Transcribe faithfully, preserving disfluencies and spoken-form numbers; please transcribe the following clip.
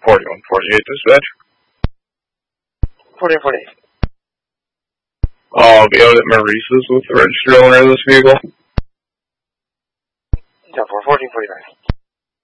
forty-one forty-eight, dispatch. forty-one forty-eight. I'll be out at Maurice's with the registered owner of this vehicle. ten four, fourteen forty-nine.